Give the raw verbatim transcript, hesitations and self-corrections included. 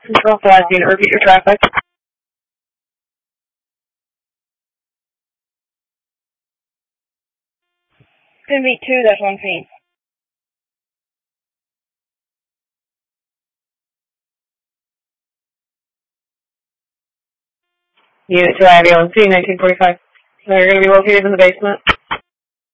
Control five, unit, repeat your traffic. Gonna be two, that's one feet. Unit two, I have you on C nineteen forty-five. They're gonna be located in the basement.